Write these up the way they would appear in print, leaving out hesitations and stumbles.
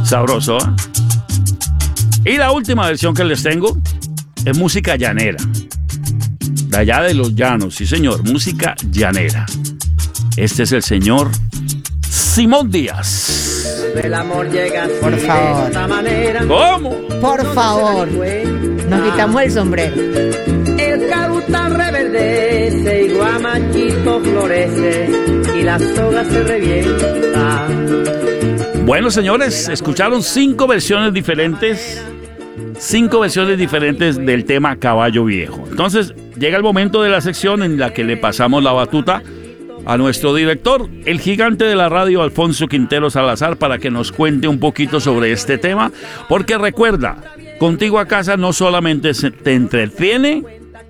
Sabroso, ¿eh? Y la última versión que les tengo es música llanera. De allá de los llanos, sí señor, música llanera. Este es el señor Simón Díaz. El amor llega así, por favor. de esta manera. ¿Cómo? Por favor, nos quitamos el sombrero. El carutal reverdece y guamachito florece y la soga se revienta. Bueno, señores, escucharon 5 versiones diferentes. 5 versiones diferentes del tema Caballo Viejo. Entonces, llega el momento de la sección en la que le pasamos la batuta a nuestro director, el gigante de la radio, Alfonso Quintero Salazar, para que nos cuente un poquito sobre este tema. Porque recuerda, Contigo a Casa no solamente te entretiene,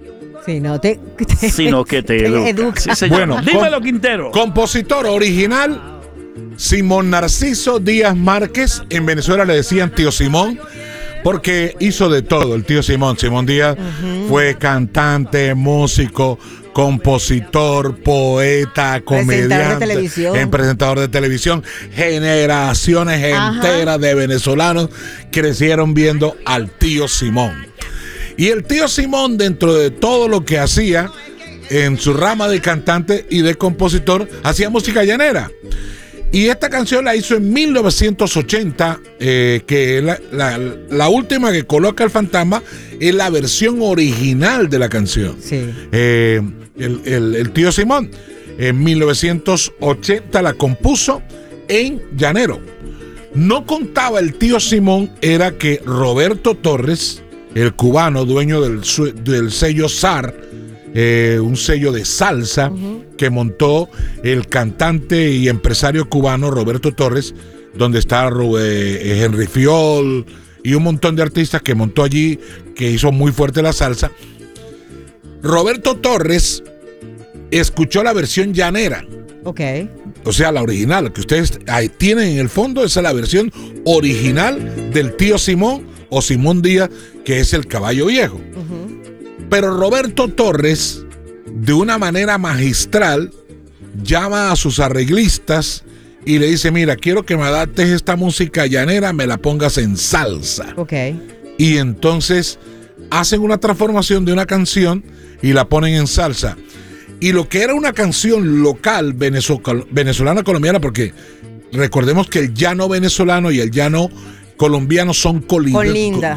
sino que te educa. Sí, señor. Bueno, dímelo, Quintero. Compositor original, Simón Narciso Díaz Márquez. En Venezuela le decían Tío Simón, porque hizo de todo el tío Simón. Simón Díaz fue cantante, músico, compositor, poeta, comediante, presentador de televisión. Generaciones enteras de venezolanos crecieron viendo al tío Simón. Y el tío Simón, dentro de todo lo que hacía en su rama de cantante y de compositor, hacía música llanera. Y esta canción la hizo en 1980, que la última que coloca el fantasma es la versión original de la canción. Sí. El tío Simón en 1980 la compuso en llanero. No contaba el tío Simón era que Roberto Torres, el cubano dueño del sello SAR, un sello de salsa que montó el cantante y empresario cubano Roberto Torres, donde está Henry Fiol y un montón de artistas que montó allí, que hizo muy fuerte la salsa. Roberto Torres escuchó la versión llanera. Ok. O sea, la original, que ustedes ahí tienen en el fondo, esa es la versión original del tío Simón o Simón Díaz, que es el Caballo Viejo. Pero Roberto Torres, de una manera magistral, llama a sus arreglistas y le dice: mira, quiero que me adaptes esta música llanera, me la pongas en salsa. Ok. Y entonces hacen una transformación de una canción y la ponen en salsa. Y lo que era una canción local venezolana colombiana, porque recordemos que el llano venezolano y el llano colombiano son colindas.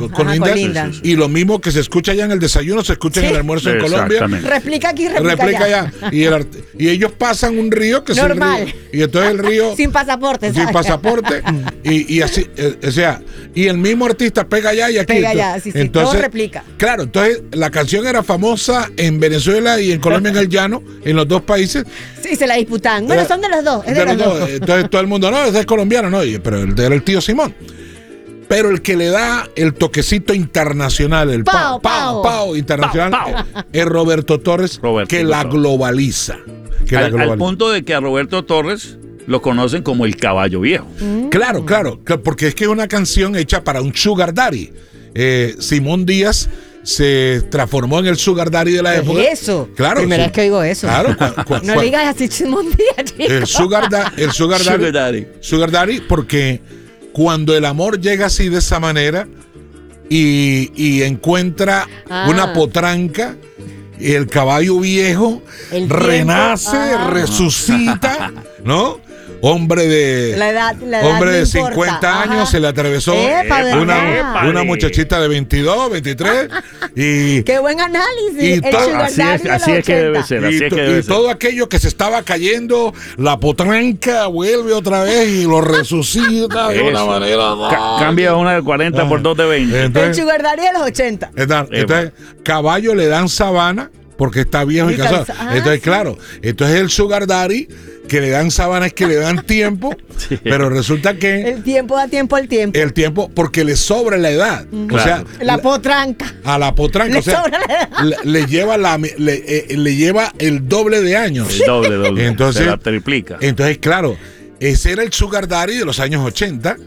Y lo mismo que se escucha allá en el desayuno, se escucha en el almuerzo en Colombia. Replica aquí, replica allá. Y ellos pasan un río que normal. Es el río. Y entonces el río... Sin pasaporte, ¿sabes? Sin pasaporte. y así, o sea, y el mismo artista pega allá y aquí. Pega allá, sí, entonces, todo replica. Claro, entonces la canción era famosa en Venezuela y en Colombia, en el llano, en los dos países. Sí, se la disputan. Bueno, son de los dos. Es de los dos. Entonces todo el mundo, no, ese es colombiano, no, pero era el tío Simón. Pero el que le da el toquecito internacional, el pao internacional, es Roberto Torres, que la globaliza. Al punto de que a Roberto Torres lo conocen como el Caballo Viejo. Claro, porque es que es una canción hecha para un sugar daddy. Simón Díaz se transformó en el sugar daddy de la época. Eso. Claro. Primera vez que oigo eso. Claro. No le digas así Simón Díaz, chico. El sugar daddy. Sugar daddy, porque cuando el amor llega así de esa manera y encuentra una potranca, el caballo viejo renace, resucita, ¿no? Hombre de la edad hombre no de 50 años, se le atravesó una muchachita de 22, 23 y qué buen análisis. Así es que debe ser. Y todo aquello que se estaba cayendo, la potranca vuelve otra vez y lo resucita de una manera. Cambia una de 40 por 2 de 20. Entonces, el sugar daddy de los 80. Entonces, caballo le dan sabana porque está viejo y casado. Entonces, claro, entonces el sugar daddy que le dan sábanas, que le dan tiempo, pero resulta que el tiempo da tiempo al tiempo. El tiempo, porque le sobra la edad. Claro. O sea, la potranca. A la potranca, o sea, le lleva el doble de años. El doble. Entonces, se la triplica. Entonces, claro, ese era el sugar daddy de los años 80.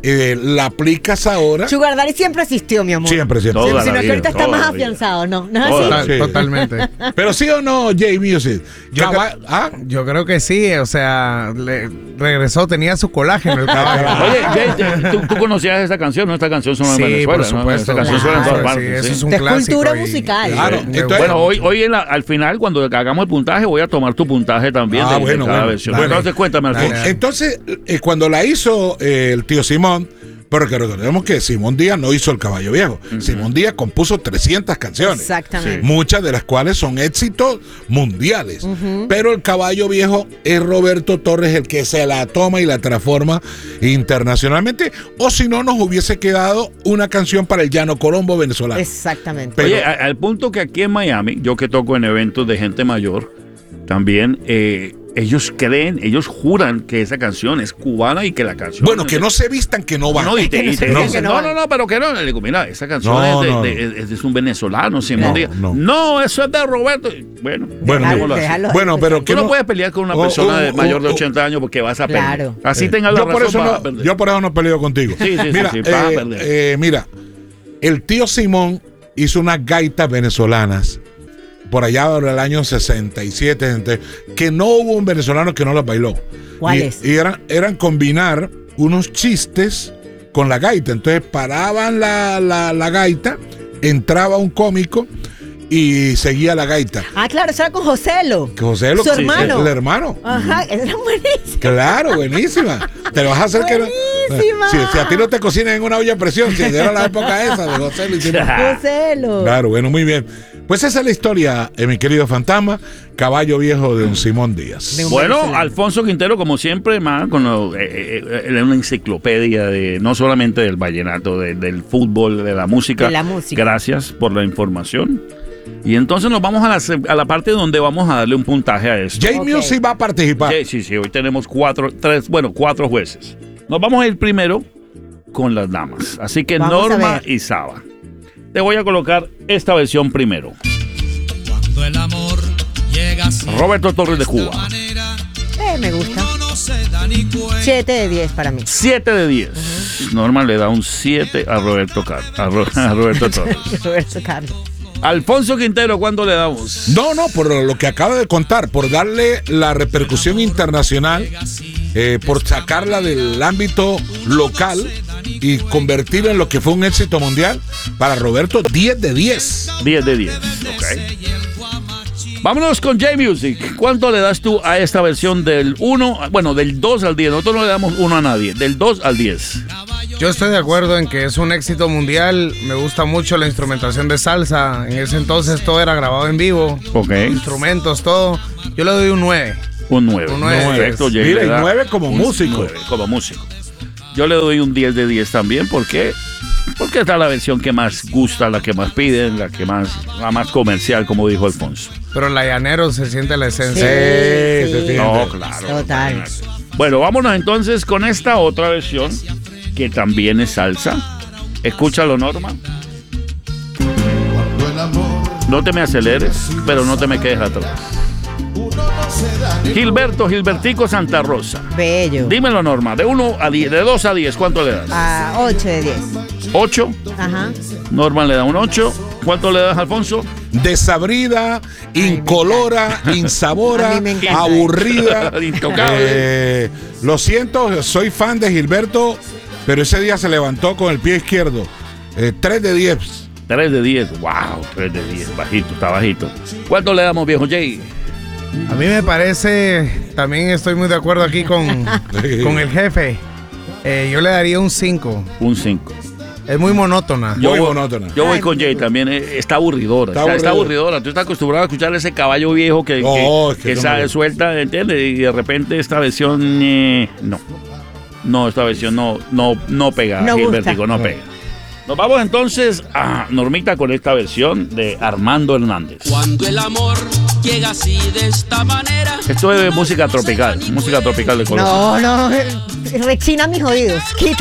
la aplicas ahora. Sugar Daddy siempre existió, mi amor. Siempre. Toda Sino la que vida, ahorita está toda más la vida. afianzado, ¿no? ¿No es Toda así? Sí. Totalmente. Pero sí o no, J-Music. Yo creo que sí, o sea, regresó, tenía su colágeno el caballo. Oye, Jay, ¿tú conocías esta canción? ¿No? Esta canción suena en Sí, Venezuela, por ¿no? supuesto. Esta canción suena en todas Claro, partes. sí, eso sí. es un Es clásico. cultura y- musical. Claro, entonces- Bueno, hoy al final, cuando hagamos el puntaje, voy a tomar tu puntaje también de cada versión. bueno. Entonces, cuéntame, Alfonso. Dale. Entonces, cuando la hizo el tío Simón, pero que recordemos que Simón Díaz no hizo El Caballo Viejo. Simón Díaz compuso 300 canciones. Exactamente. Muchas de las cuales son éxitos mundiales. Pero El Caballo Viejo es Roberto Torres el que se la toma y la transforma internacionalmente. O si no, nos hubiese quedado una canción para el Llano Colombo venezolano. Exactamente. Pero- Oye, al punto que aquí en Miami, yo que toco en eventos de gente mayor, también ellos juran que esa canción es cubana y que la canción... Bueno, que no se vistan, que no van. No, y te no se dicen, dice que no no, pero que no. Le digo, mira, esa canción No, es un venezolano, Simón No, Díaz. no. No, eso es de Roberto. Bueno, Bueno, dejémoslo así. déjalo. Bueno, pero Tú que no puedes pelear con una persona mayor de 80 años porque vas a perder. Claro. Así tengas la yo por razón, eso vas a no, perder. yo por eso no peleo contigo. Sí, mira, vas a perder. mira, el tío Simón hizo unas gaitas venezolanas por allá por el año 67, que no hubo un venezolano que no las bailó. ¿Cuáles? Y eran combinar unos chistes con la gaita. Entonces paraban la gaita, entraba un cómico y seguía la gaita. Ah, claro, eso era con Joselo. Que José lo Su hermano. el hermano. Ajá, esa era buenísima. Claro, buenísima. Te lo vas a hacer que no. Buenísima. Si a ti no te cocinan en una olla a presión, si era la época esa de José Luis. Joselo. Claro, bueno, muy bien. Pues esa es la historia, mi querido fantasma, Caballo Viejo de don Simón Díaz. De un Bueno, venezolano. Alfonso Quintero, como siempre, él es una enciclopedia de no solamente del vallenato, del fútbol, de la música. De la música. Gracias por la información. Y entonces nos vamos a la parte donde vamos a darle un puntaje a esto. J-Music va a participar. Sí, hoy tenemos cuatro jueces. Nos vamos a ir primero con las damas. Así que Vamos a Norma ver. y Saba. Te voy a colocar esta versión primero. Cuando el amor llega así, Roberto Torres de esta Cuba. manera, Me gusta. uno no se da ni cuenta. 7 de 10 para mí. 7 de 10. Norma le da un 7 a Roberto Torres. Roberto Carlos. Alfonso Quintero, ¿cuánto le damos? No, por lo que acaba de contar, por darle la repercusión internacional, por sacarla del ámbito local y convertirla en lo que fue un éxito mundial, para Roberto, 10 de 10. 10 de 10. Ok. Vámonos con J-Music. ¿Cuánto le das tú a esta versión del 2 al 10? Nosotros no le damos 1 a nadie. Del 2 al 10. Yo estoy de acuerdo en que es un éxito mundial. Me gusta mucho la instrumentación de salsa. En ese entonces todo era grabado en vivo. Ok. Instrumentos, todo. Yo le doy un 9. Un 9. Un 9. Perfecto, Jay Mira, le y da 9 como un músico. 9 como músico. Yo le doy un 10 de 10 también. ¿Por qué? Porque esta es la versión que más gusta, la que más piden, la más comercial, como dijo Alfonso. Pero la llanero se siente la esencia. Sí, se siente. No, claro. Total. Bueno, vámonos entonces con esta otra versión que también es salsa. Escúchalo, Norma. No te me aceleres, pero no te me quedes atrás. Gilbertico Santa Rosa. Bello. Dímelo, Norma, de 1 a 10, de 2 a 10, ¿cuánto le das? 8 de 10. 8. Ajá. Norma le da un 8. ¿Cuánto le das, Alfonso? Desabrida, incolora, A insabora, mí me encanta. aburrida. Intocable. Lo siento, soy fan de Gilberto, pero ese día se levantó con el pie izquierdo. 3 de 10. 3 de 10. Wow, 3 de 10. Bajito, está bajito. ¿Cuánto le damos, viejo Jay? A mí me parece, también estoy muy de acuerdo aquí con el jefe. Yo le daría un 5. Un 5. Es muy monótona. Muy monótona. Yo voy Ay, con Jay también. Está aburridora. Está aburridora. Tú estás acostumbrado a escuchar ese caballo viejo que No, es que no sale me- suelta, ¿entiendes? Y de repente esta versión, no. No, esta versión no pega. No gusta. Gilbertico, no pega. Nos vamos entonces a Normita con esta versión de Armando Hernández. Cuando el amor llega así de esta manera. Esto es música tropical de Colombia. No, rechina mis oídos.